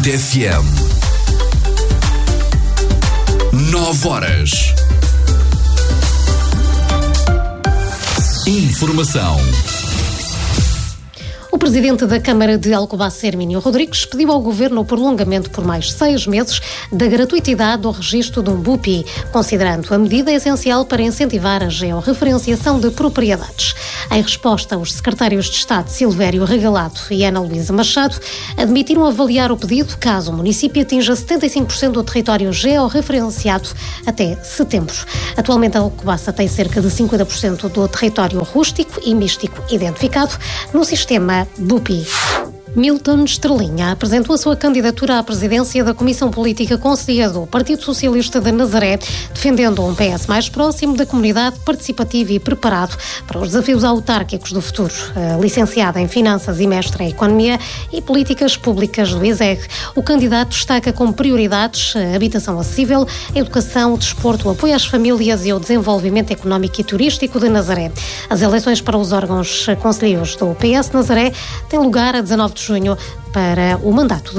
Benedita FM. 9 horas. Informação. O presidente da Câmara de Alcobaça, Hermínio Rodrigues, pediu ao Governo o prolongamento por mais 6 meses da gratuitidade do registro de um BUPI, considerando a medida essencial para incentivar a georreferenciação de propriedades. Em resposta, os secretários de Estado Silvério Regalado e Ana Luísa Machado admitiram avaliar o pedido caso o município atinja 75% do território georreferenciado até setembro. Atualmente, a Alcobaça tem cerca de 50% do território rústico e místico identificado no sistema BUPI. Milton Estrelinha apresentou a sua candidatura à presidência da Comissão Política Conselhia do Partido Socialista de Nazaré, defendendo um PS mais próximo da comunidade, participativo e preparado para os desafios autárquicos do futuro. Licenciada em Finanças e mestre em Economia e Políticas Públicas do ISEG, o candidato destaca como prioridades a habitação acessível, a educação, o desporto, o apoio às famílias e o desenvolvimento económico e turístico de Nazaré. As eleições para os órgãos conselheiros do PS Nazaré têm lugar a 19 de junho para o mandato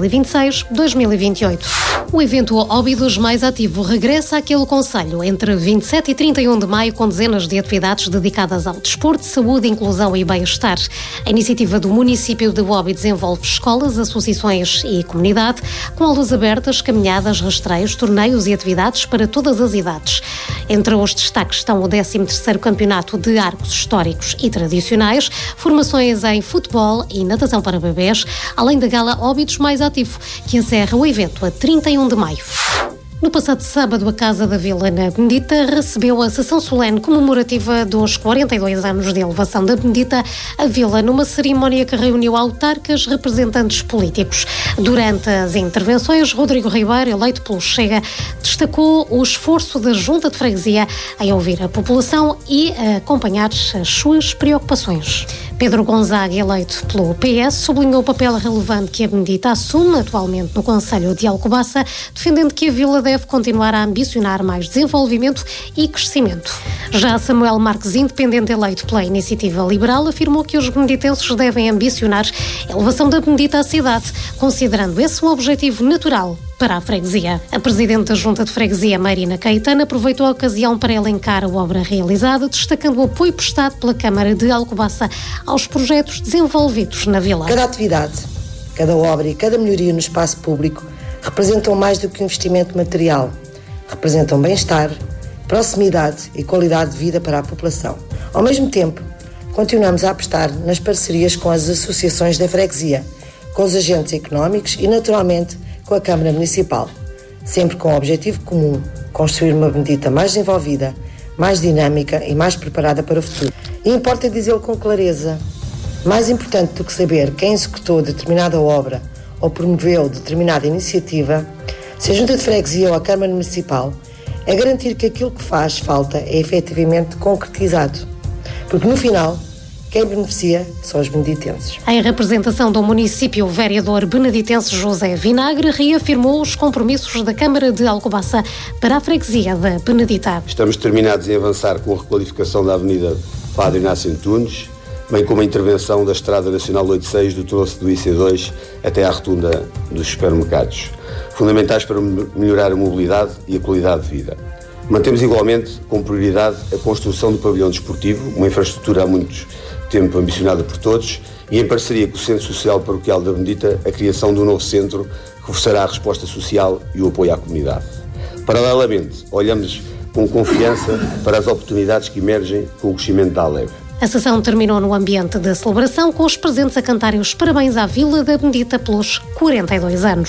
2026-2028. O evento Óbidos Mais Ativo regressa àquele concelho entre 27 e 31 de maio com dezenas de atividades dedicadas ao desporto, saúde, inclusão e bem-estar. A iniciativa do município de Óbidos envolve escolas, associações e comunidade, com aulas abertas, caminhadas, rastreios, torneios e atividades para todas as idades. Entre os destaques estão o 13º Campeonato de Arcos Históricos e Tradicionais, formações em futebol e natação para bebés, além da Gala Óbidos Mais Ativo, que encerra o evento a 31 de maio. No passado sábado, a Casa da Vila, na Benedita, recebeu a sessão solene comemorativa dos 42 anos de elevação da Benedita à Vila, numa cerimónia que reuniu autarcas, representantes políticos. Durante as intervenções, Rodrigo Ribeiro, eleito pelo Chega, destacou o esforço da Junta de Freguesia em ouvir a população e acompanhar as suas preocupações. Pedro Gonzaga, eleito pelo PS, sublinhou o papel relevante que a Benedita assume atualmente no Concelho de Alcobaça, defendendo que a Vila deve continuar a ambicionar mais desenvolvimento e crescimento. Já Samuel Marques, independente eleito pela Iniciativa Liberal, afirmou que os beneditenses devem ambicionar a elevação da Benedita à cidade, considerando esse um objetivo natural para a freguesia. A presidente da Junta de Freguesia, Marina Caetano, aproveitou a ocasião para elencar a obra realizada, destacando o apoio prestado pela Câmara de Alcobaça aos projetos desenvolvidos na vila. Cada atividade, cada obra e cada melhoria no espaço público representam mais do que um investimento material. Representam bem-estar, proximidade e qualidade de vida para a população. Ao mesmo tempo, continuamos a apostar nas parcerias com as associações da freguesia, com os agentes económicos e, naturalmente, com a Câmara Municipal, sempre com o objetivo comum: construir uma Benedita mais desenvolvida, mais dinâmica e mais preparada para o futuro. E importa dizê-lo com clareza: mais importante do que saber quem executou determinada obra ou promoveu determinada iniciativa, se a Junta de Freguesia ou a Câmara Municipal, é garantir que aquilo que faz falta é efetivamente concretizado. Porque no final, quem beneficia são os beneditenses. Em representação do município, o vereador beneditense José Vinagre reafirmou os compromissos da Câmara de Alcobaça para a freguesia da Benedita. Estamos determinados em avançar com a requalificação da Avenida Padre Inácio Antunes, bem como a intervenção da Estrada Nacional 86 do troço do IC2 até à rotunda dos supermercados, fundamentais para melhorar a mobilidade e a qualidade de vida. Mantemos igualmente como prioridade a construção do pavilhão desportivo, uma infraestrutura há muito tempo ambicionada por todos, e em parceria com o Centro Social Paroquial da Benedita, a criação de um novo centro que reforçará a resposta social e o apoio à comunidade. Paralelamente, olhamos com confiança para as oportunidades que emergem com o crescimento da Aleve. A sessão terminou no ambiente de celebração, com os presentes a cantarem os parabéns à Vila da Benedita pelos 42 anos.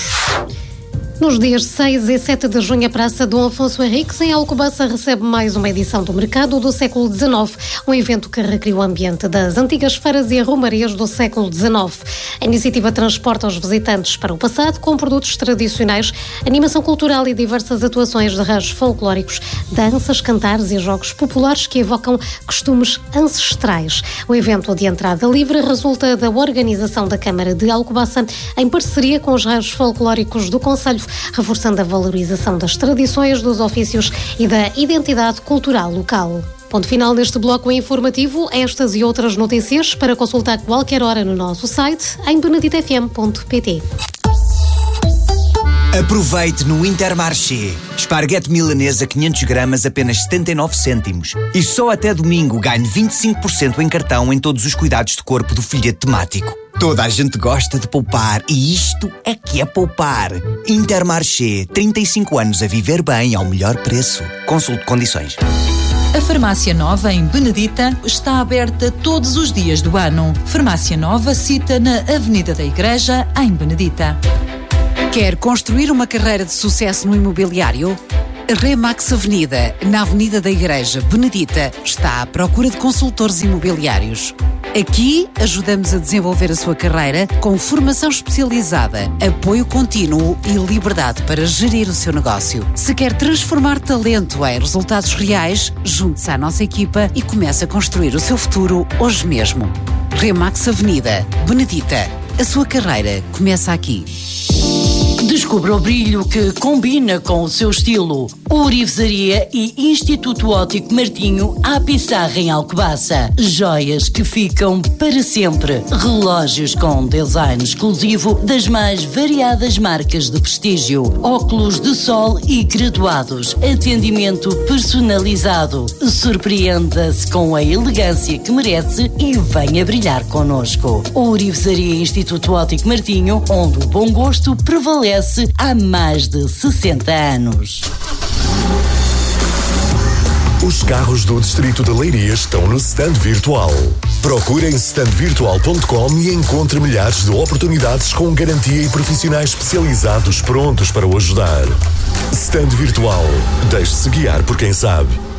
Nos dias 6 e 7 de junho, a Praça Dom Afonso Henriques, em Alcobaça, recebe mais uma edição do Mercado do século XIX, um evento que recria o ambiente das antigas feiras e arrumarias do século XIX. A iniciativa transporta os visitantes para o passado com produtos tradicionais, animação cultural e diversas atuações de arranjos folclóricos, danças, cantares e jogos populares que evocam costumes ancestrais. O evento de entrada livre resulta da organização da Câmara de Alcobaça em parceria com os arranjos folclóricos do concelho, reforçando a valorização das tradições, dos ofícios e da identidade cultural local. Ponto final neste bloco informativo. Estas e outras notícias para consultar a qualquer hora no nosso site em beneditafm.pt. Aproveite no Intermarché. Esparguete milanesa 500 gramas apenas 79 cêntimos. E só até domingo ganhe 25% em cartão em todos os cuidados de corpo do folheto temático. Toda a gente gosta de poupar e isto é que é poupar. Intermarché, 35 anos a viver bem ao melhor preço. Consulte condições. A Farmácia Nova, em Benedita, está aberta todos os dias do ano. Farmácia Nova cita na Avenida da Igreja, em Benedita. Quer construir uma carreira de sucesso no imobiliário? A Remax Avenida, na Avenida da Igreja, Benedita, está à procura de consultores imobiliários. Aqui ajudamos a desenvolver a sua carreira com formação especializada, apoio contínuo e liberdade para gerir o seu negócio. Se quer transformar talento em resultados reais, junte-se à nossa equipa e comece a construir o seu futuro hoje mesmo. Remax Avenida, Benedita. A sua carreira começa aqui. Descubra o brilho que combina com o seu estilo. Ourivesaria e Instituto Óptico Martinho à Pissarra em Alcobaça. Joias que ficam para sempre. Relógios com design exclusivo das mais variadas marcas de prestígio. Óculos de sol e graduados. Atendimento personalizado. Surpreenda-se com a elegância que merece e venha brilhar connosco. Ourivesaria e Instituto Óptico Martinho, onde o bom gosto prevalece há mais de 60 anos. Os carros do Distrito de Leiria estão no stand virtual. Procure em standvirtual.com e encontre milhares de oportunidades com garantia e profissionais especializados prontos para o ajudar. Stand Virtual. Deixe-se guiar por quem sabe.